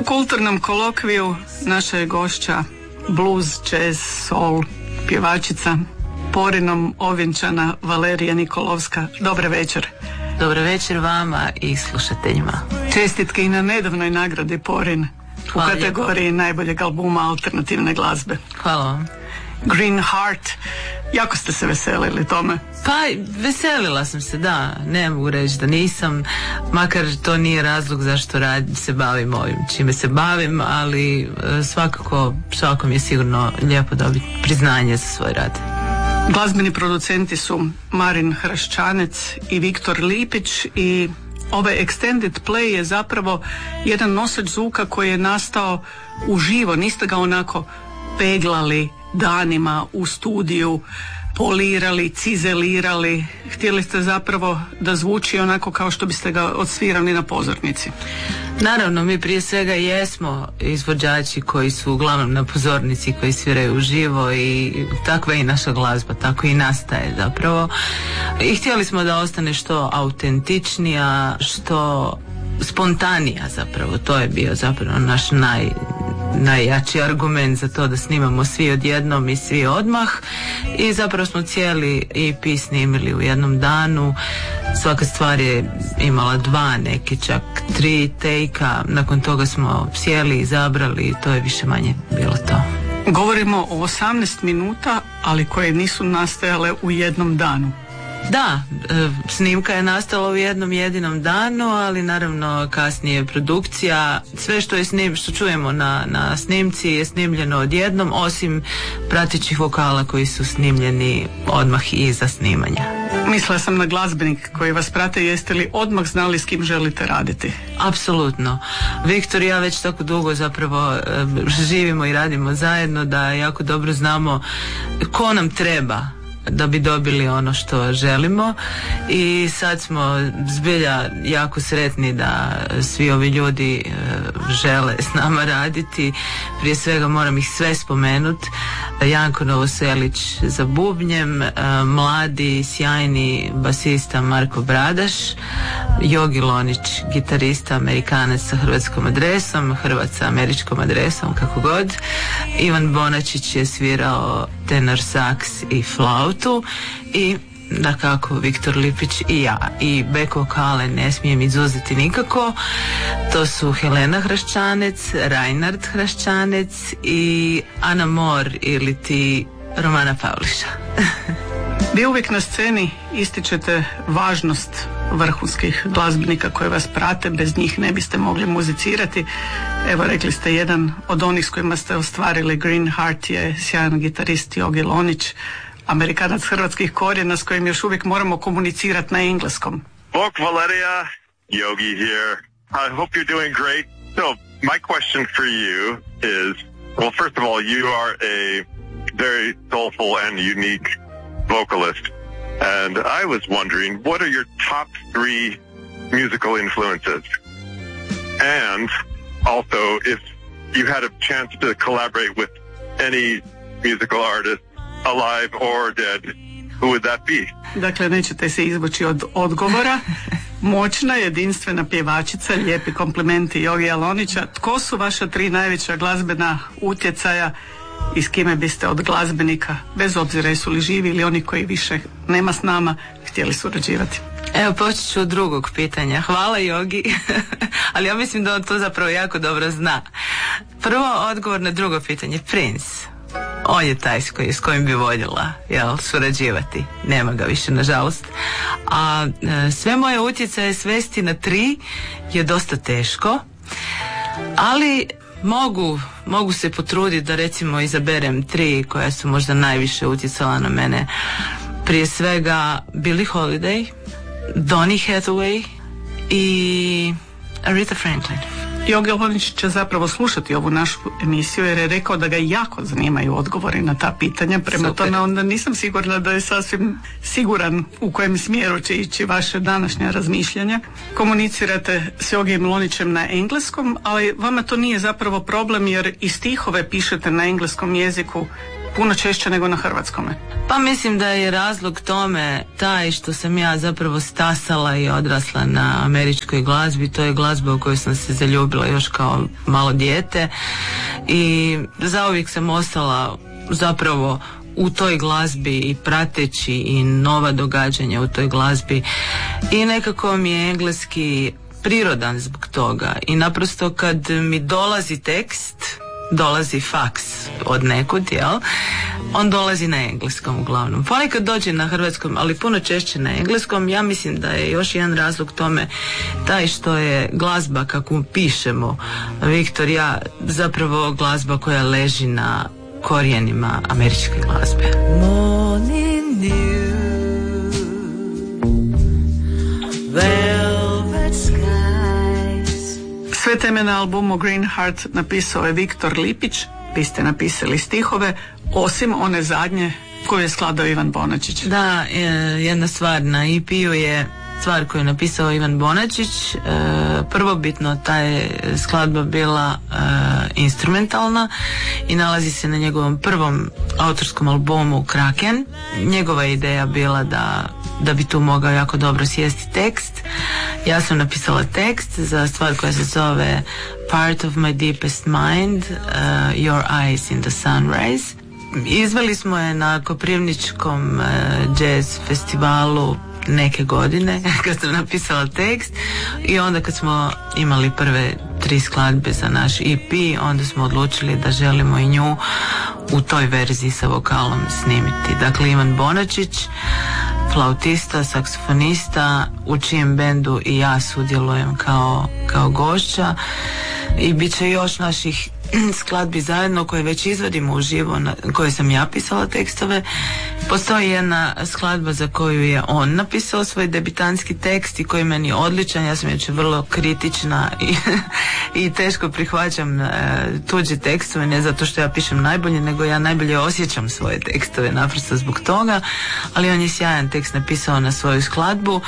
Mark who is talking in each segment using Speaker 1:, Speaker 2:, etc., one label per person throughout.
Speaker 1: kulturnom kolokviju naša je gošća blues, jazz, soul, pjevačica, Porinom ovjenčana Valerija Nikolovska. Dobar večer.
Speaker 2: Dobar večer vama i slušateljima.
Speaker 1: Čestitke i na nedavnoj nagradi Porin u
Speaker 2: Hvala
Speaker 1: kategoriji
Speaker 2: lijepo.
Speaker 1: najboljeg albuma alternativne glazbe.
Speaker 2: Hvala vam.
Speaker 1: Green Heart. Jako ste se veselili tome.
Speaker 2: Pa, veselila sam se, da. Ne mogu reći da nisam, makar to nije razlog zašto se bavim ovim čime se bavim, ali svakako svakom je sigurno lijepo dobiti priznanje za svoj rad.
Speaker 1: Glazbeni producenti su Marin Hraščanec i Viktor Lipić i ovaj extended play je zapravo jedan nosač zvuka koji je nastao uživo. Niste ga onako peglali danima u studiju, polirali, cizelirali. Htjeli ste zapravo da zvuči onako kao što biste ga odsvirali na pozornici.
Speaker 2: Naravno, mi prije svega jesmo izvođači koji su uglavnom na pozornici, koji sviraju uživo i takva je i naša glazba, tako i nastaje zapravo. I htjeli smo da ostane što autentičnija, što spontanija zapravo. To je bio zapravo naš najjači argument za to da snimamo svi odjednom i svi odmah, i zapravo smo cijeli EP snimili u jednom danu. Svaka stvar je imala 2, neke čak 3 take-a. Nakon toga smo sjeli, izabrali i to je više manje bilo to.
Speaker 1: Govorimo o 18 minuta, ali koje nisu nastajale u jednom danu.
Speaker 2: Da, snimka je nastala u jednom jedinom danu, ali naravno kasnije produkcija. Sve što čujemo na snimci je snimljeno odjednom, osim pratećih vokala koji su snimljeni odmah iza snimanja.
Speaker 1: Mislila sam na glazbenik koji vas prate. Jeste li odmah znali s kim želite raditi?
Speaker 2: Apsolutno. Viktor i ja već tako dugo zapravo živimo i radimo zajedno da jako dobro znamo ko nam treba da bi dobili ono što želimo, i sad smo zbilja jako sretni da svi ovi ljudi žele s nama raditi. Prije svega moram ih sve spomenuti: Janko Novoselić za bubnjem, mladi sjajni basista Marko Bradaš, Jogi Lonić gitarista, Amerikanac sa hrvatskom adresom, Hrvat sa američkom adresom, kako god. Ivan Bonačić je svirao tenor saks i flautu, i dakako Viktor Lipić i ja. I back vokale ne smijem izuzeti nikako. To su Helena Hraščanec, Reinhard Hraščanec i Ana Mor ili ti Romana Pavliša.
Speaker 1: Vi uvijek na sceni ističete važnost vrhunskih glazbenika koji vas prate. Bez njih ne biste mogli muzicirati. Evo, rekli ste, jedan od onih s kojima ste ostvarili Green Heart je sjajan gitarist Jogi Lonić, Amerikanac hrvatskih korijena s kojim još uvijek moramo komunicirati na engleskom.
Speaker 3: Bok Valeria, Yogi here. I hope you're doing great. So, my question for you is, well, first of all, you are a very soulful and unique vocalist. And I was wondering, what are your top 3 musical influences? And also, if you had a chance to collaborate with any musical artist, alive or dead, who would that be?
Speaker 1: Dakle, nećete se izvući od odgovora. Moćna, jedinstvena pjevačica, lijepi komplimenti Jogija Lonića. Tko su vaša 3 najveća glazbena utjecaja i s kime biste od glazbenika, bez obzira jesu li živi ili oni koji više nema s nama, htjeli surađivati?
Speaker 2: Evo, počet ću od drugog pitanja. Hvala Jogi, ali ja mislim da on to zapravo jako dobro zna. Prvo, odgovor na drugo pitanje: Prince. On je taj s kojim bi voljela surađivati. Nema ga više, nažalost. A sve moje utjecaje svesti na 3 je dosta teško, ali mogu se potruditi da recimo izaberem 3 koja su možda najviše utjecala na mene. Prije svega Billie Holiday, Donny Hathaway i Aretha Franklin.
Speaker 1: Jogi Lonić će zapravo slušati ovu našu emisiju jer je rekao da ga jako zanimaju odgovori na ta pitanja. Prema tome onda nisam sigurna da je sasvim siguran u kojem smjeru će ići vaše današnje razmišljanja. Komunicirate s Jogijom Lonićem na engleskom, ali vama to nije zapravo problem jer i stihove pišete na engleskom jeziku. puno češće nego na hrvatskome?
Speaker 2: Pa mislim da je razlog tome taj što sam ja zapravo stasala i odrasla na američkoj glazbi. To je glazba u kojoj sam se zaljubila još kao malo dijete i zauvijek sam ostala zapravo u toj glazbi i prateći i nova događanja u toj glazbi i nekako mi je engleski prirodan zbog toga i naprosto kad mi dolazi tekst, dolazi faks od nekud, jel? On dolazi na engleskom uglavnom. Ponekad dođe na hrvatskom, ali puno češće na engleskom. Ja mislim da je još jedan razlog tome taj što je glazba kakvu pišemo, Viktor, ja, zapravo glazba koja leži na korijenima američke glazbe. Morning dew, velvet skies.
Speaker 1: Sve teme na albumu Green Heart napisao je Viktor Lipić, vi ste napisali stihove, osim one zadnje koju je skladao Ivan Bonačić.
Speaker 2: Da, jedna stvar na EP-u je stvar koju je napisao Ivan Bonačić. Prvobitno ta je skladba bila instrumentalna i nalazi se na njegovom prvom autorskom albumu Kraken. Njegova je ideja bila da bi tu mogao jako dobro sjesti tekst. Ja sam napisala tekst za stvar koja se zove Part of my deepest mind, Your eyes in the sun rays. Izveli smo je na Koprivničkom jazz festivalu neke godine kad sam napisala tekst i onda kad smo imali prve 3 skladbe za naš EP, onda smo odlučili da želimo i nju u toj verziji sa vokalom snimiti. Dakle, Ivan Bonačić, flautista, saksofonista, u čijem bendu i ja sudjelujem kao gošća i bit će još naših skladbi zajedno koje već izvodimo uživo, koje sam ja pisala tekstove. Postoji jedna skladba za koju je on napisao svoj debitanski tekst i koji meni je odličan. Ja sam već vrlo kritična i teško prihvaćam tuđe tekstove, ne zato što ja pišem najbolje, nego ja najbolje osjećam svoje tekstove naprosto zbog toga, ali on je sjajan tekst napisao na svoju skladbu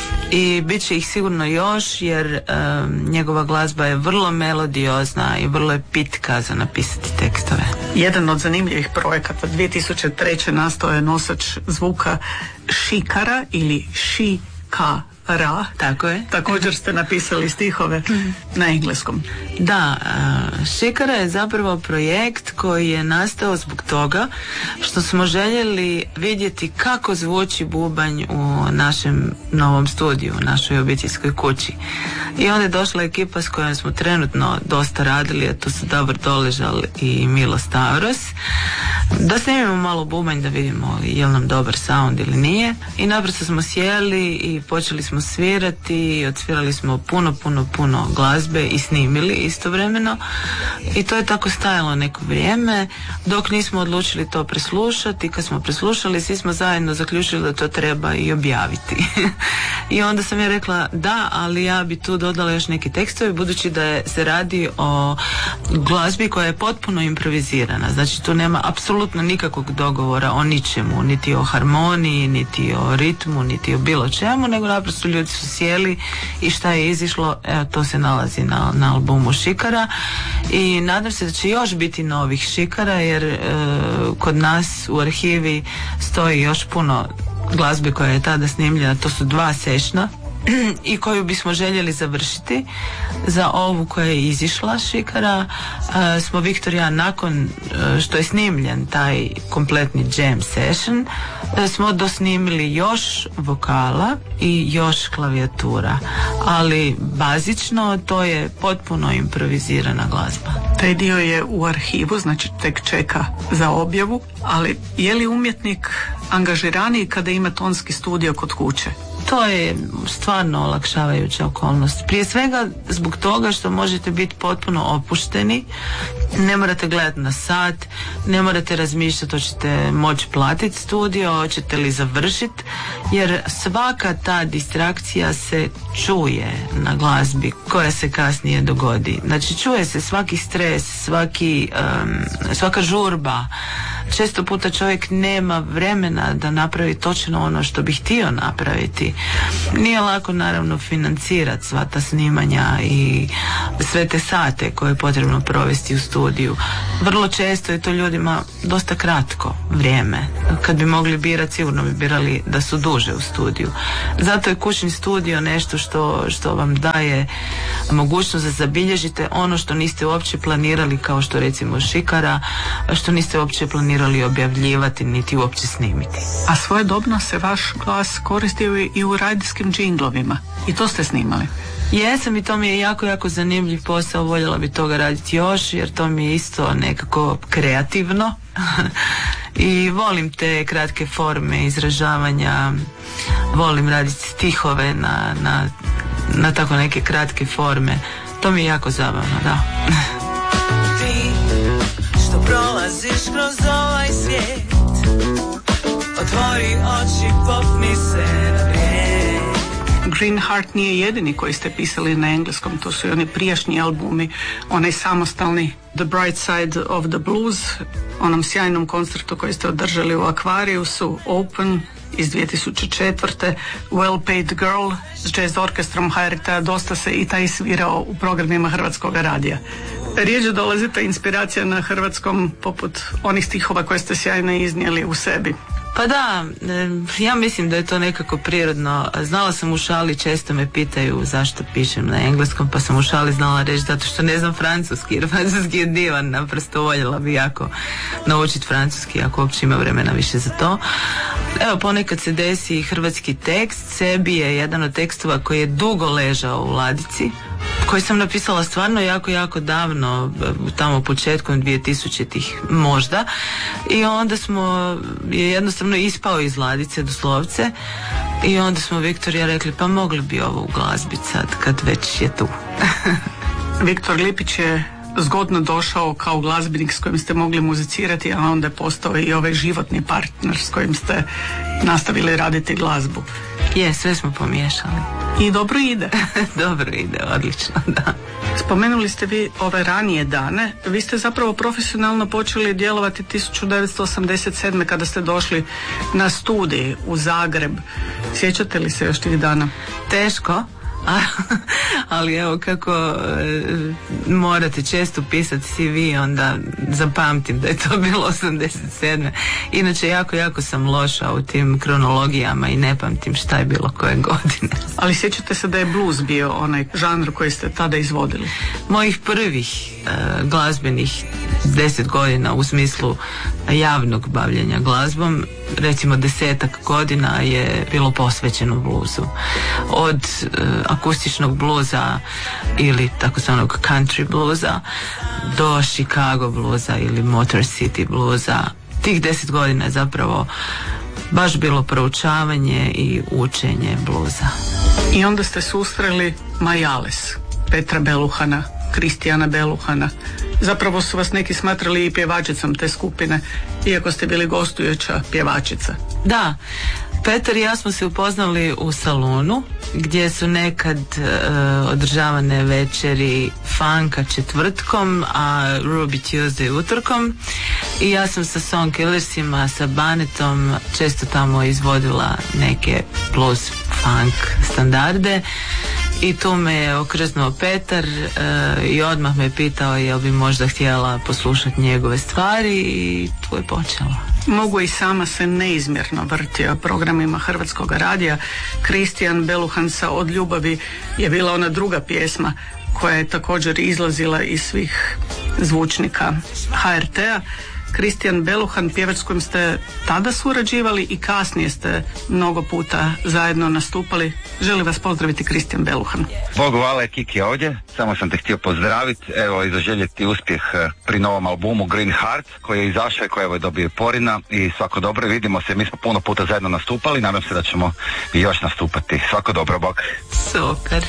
Speaker 2: i bit će ih sigurno još jer njegova glazba je vrlo melodiozna i vrlo je pitka za napisati tekstove.
Speaker 1: Jedan od zanimljivih projekata 2003. nastao je nosač zvuka šikara ili šikara.
Speaker 2: Tako je.
Speaker 1: Također ste napisali stihove na engleskom.
Speaker 2: Da, Šikara je zapravo projekt koji je nastao zbog toga što smo željeli vidjeti kako zvuči bubanj u našem novom studiju, u našoj obiteljskoj kući. I onda je došla ekipa s kojom smo trenutno dosta radili, a to su Davor Doležal i Milo Stavros, da snimimo malo bubanj da vidimo je li nam dobar sound ili nije. I naprosto smo sjeli i počeli smo svirati i odsvirali smo puno glazbe i snimili istovremeno i to je tako stajalo neko vrijeme dok nismo odlučili to preslušati. Kad smo preslušali, svi smo zajedno zaključili da to treba i objaviti. I onda sam ja rekla da, ali ja bi tu dodala još neki tekstovi budući da se radi o glazbi koja je potpuno improvizirana. Znači tu nema apsolutno nikakvog dogovora o ničemu, niti o harmoniji, niti o ritmu, niti o bilo čemu, nego naprosto ljudi su sjeli i šta je izišlo, evo, to se nalazi na albumu Šikara i nadam se da će još biti novih Šikara jer kod nas u arhivi stoji još puno glazbe koja je tada snimljena, to su 2 sešna i koju bismo željeli završiti. Za ovu koja je izišla Šikara smo Viktor i ja nakon što je snimljen taj kompletni jam session smo dosnimili još vokala i još klavijatura, ali bazično to je potpuno improvizirana glazba.
Speaker 1: Taj dio je u arhivu, znači tek čeka za objavu, ali je li umjetnik angažiraniji kada ima tonski studio kod kuće?
Speaker 2: To je stvarno olakšavajuća okolnost. Prije svega zbog toga što možete biti potpuno opušteni, ne morate gledati na sat, ne morate razmišljati hoćete moći platiti studio, hoćete li završiti, jer svaka ta distrakcija se čuje na glazbi koja se kasnije dogodi. Znači čuje se svaki stres, svaka žurba, često puta čovjek nema vremena da napravi točno ono što bi htio napraviti. Nije lako naravno financirati sva ta snimanja i sve te sate koje je potrebno provesti u studiju. Vrlo često je to ljudima dosta kratko vrijeme. Kad bi mogli birati, sigurno bi birali da su duže u studiju. Zato je kućni studio nešto što vam daje mogućnost da zabilježite ono što niste uopće planirali, kao što recimo Šikara, što niste uopće planirali objavljivati niti uopće snimiti.
Speaker 1: A svojedobno se vaš glas koristio i u radijskim džinglovima. I to ste snimali?
Speaker 2: Jesam, i to mi je jako, jako zanimljiv posao. Voljela bi toga raditi još, jer to mi je isto nekako kreativno. I volim te kratke forme izražavanja, volim raditi stihove na tako neke kratke forme. To mi je jako zabavno, da.
Speaker 4: Ti što prolaziš kroz ovaj svijet, otvori oči, popni se na brijeg.
Speaker 1: Green Heart nije jedini koji ste pisali na engleskom, to su i oni prijašnji albumi, onaj samostalni The Bright Side of the Blues, onom sjajnom koncertu koji ste održali u Aquariusu, Open iz 2004. Well Paid Girl s jazz orkestrom HRT-a, dosta se i taj svirao u programima Hrvatskog radija. Rijeđe dolazi ta inspiracija na hrvatskom poput onih stihova koje ste sjajno iznijeli u sebi.
Speaker 2: Pa da, ja mislim da je to nekako prirodno. Znala sam u šali, često me pitaju zašto pišem na engleskom, pa sam u šali znala reći zato što ne znam francuski, jer francuski je divan, naprosto voljela bi jako naučiti francuski, ako uopće ima vremena više za to. Evo, ponekad se desi hrvatski tekst. Sebi je jedan od tekstova koji je dugo ležao u ladici, koji sam napisala stvarno jako, jako davno, tamo početkom 2000-ih možda, i onda je jednostavno ispao iz ladice doslovce, i onda smo Viktor i ja rekli, pa mogli bi ovo uglazbiti sad kad već je tu.
Speaker 1: Viktor Lipić je zgodno došao kao glazbenik s kojim ste mogli muzicirati, a onda je postao i ovaj životni partner s kojim ste nastavili raditi glazbu.
Speaker 2: Je, sve smo pomiješali.
Speaker 1: I dobro ide.
Speaker 2: Dobro ide, odlično, da.
Speaker 1: Spomenuli ste vi ove ranije dane. Vi ste zapravo profesionalno počeli djelovati 1987. kada ste došli na studij u Zagreb. Sjećate li se još tih dana?
Speaker 2: Teško. Ali evo, kako morate često pisati CV, onda zapamtim da je to bilo 87. Inače, jako, jako sam loša u tim kronologijama i ne pamtim šta je bilo koje godine.
Speaker 1: Ali sjećate se da je blues bio onaj žanr koji ste tada izvodili?
Speaker 2: Mojih prvih glazbenih 10 godina u smislu javnog bavljenja glazbom, recimo 10-ak godina je bilo posvećeno bluzu. Od akustičnog bluza ili takozvanog country bluza do Chicago bluza ili Motor City bluza. Tih 10 godina je zapravo baš bilo proučavanje i učenje bluza.
Speaker 1: I onda ste susreli Majales, Petra Beluhana, Kristijana Beluhana. Zapravo su vas neki smatrali i pjevačicom te skupine, iako ste bili gostujuća pjevačica.
Speaker 2: Da, Petar i ja smo se upoznali u salonu gdje su nekad održavane večeri funka četvrtkom, a Ruby Tuesday utorkom, i ja sam sa Song Killersima, sa Banetom često tamo izvodila neke blues funk standarde. I tu me je okrznuo Petar i odmah me pitao jel bi možda htjela poslušati njegove stvari, i tu je počelo.
Speaker 1: Mogu i sama se neizmjerno vrtio programima Hrvatskog radija. Kristijan Beluhan sa Od ljubavi je bila ona druga pjesma koja je također izlazila iz svih zvučnika HRT-a. Kristijan Beluhan, pjevač s kojim ste tada surađivali i kasnije ste mnogo puta zajedno nastupali. Želim vas pozdraviti, Kristijan Beluhan.
Speaker 5: Bog hvala, Kiki ovdje. Samo sam te htio pozdraviti, evo, i zaželjeti uspjeh pri novom albumu Green Heart koji je izašao i koji je dobio Porina, i svako dobro, vidimo se, mi smo puno puta zajedno nastupali, nadam se da ćemo i još nastupati. Svako dobro, Bog.
Speaker 2: Super.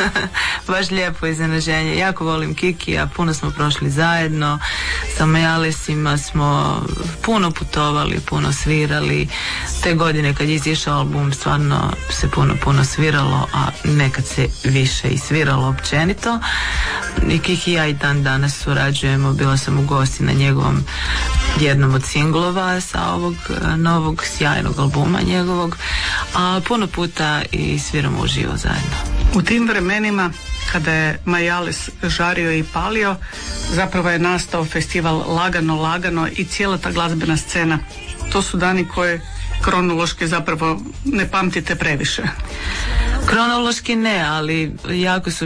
Speaker 2: Baš lijepo iznenađenje. Jako volim Kiki, a puno smo prošli zajedno. Sa Majalesima smo puno putovali, puno svirali. Te godine kad je izišao album stvarno se puno sviralo, a nekad se više i sviralo općenito. I Kiki i ja i dan danas surađujemo. Bila sam u gosti na njegovom jednom od singlova sa ovog novog sjajnog albuma njegovog, a puno puta i sviramo uživo zajedno.
Speaker 1: U tim vremenima kada je Majalis žario i palio, zapravo je nastao festival Lagano i cijela ta glazbena scena. To su dani koje kronološki zapravo ne pamtite previše.
Speaker 2: Kronološki ne, ali jako su